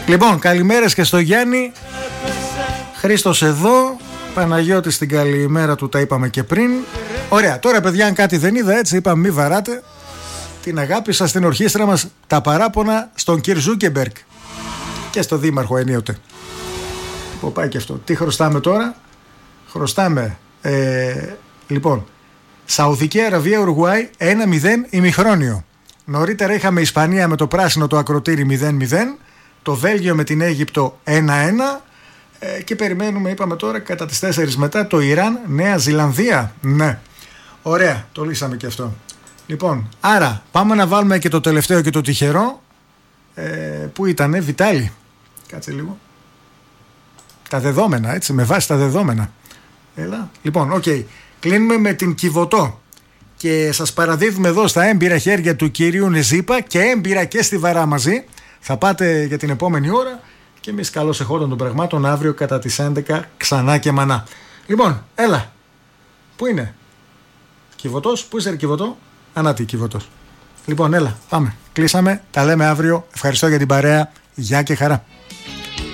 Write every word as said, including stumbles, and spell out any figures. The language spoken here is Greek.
Λοιπόν, καλημέρες και στο Γιάννη. Χρήστος εδώ. Παναγιώτης την καλημέρα του, τα είπαμε και πριν. Ωραία, τώρα παιδιά, αν κάτι δεν είδα, έτσι είπαμε, μη βαράτε. Την αγάπη σας στην ορχήστρα μας, τα παράπονα στον Κυρ Ζούκεμπεργκ και στο δήμαρχο ενίοτε. Που πάει και αυτό. Τι χρωστάμε τώρα? Χρωστάμε ε, λοιπόν Σαουδική Αραβία Ουρουγουάη ένα μηδέν ημιχρόνιο. Νωρίτερα είχαμε Ισπανία με το πράσινο το ακροτήρι μηδέν μηδέν, το Βέλγιο με την Αίγυπτο ένα ένα ε, και περιμένουμε, είπαμε τώρα, κατά τις τέσσερις μετά το Ιράν Νέα Ζηλανδία. Ναι, ωραία, το λύσαμε και αυτό. Λοιπόν, άρα πάμε να βάλουμε και το τελευταίο και το τυχερό. ε, Πού ήτανε, Βιτάλη? Κάτσε λίγο. Τα δεδόμενα, έτσι, με βάση τα δεδομένα. Έλα. Λοιπόν, οκ. Okay. Κλείνουμε με την Κιβωτό. Και σας παραδίδουμε εδώ στα έμπειρα χέρια του κυρίου Νεζίπα και έμπειρα και στιβαρά μαζί. Θα πάτε για την επόμενη ώρα και εμείς καλώς εχόντων των πραγμάτων αύριο κατά τις έντεκα ξανά και μανά. Λοιπόν, έλα. Πού είναι? Κιβωτός, πού είσαι Κιβωτό? Ανάτι Κιβωτός. Λοιπόν, έλα, πάμε. Κλείσαμε. Τα λέμε αύριο. Ευχαριστώ για την παρέα. Γεια και χαρά.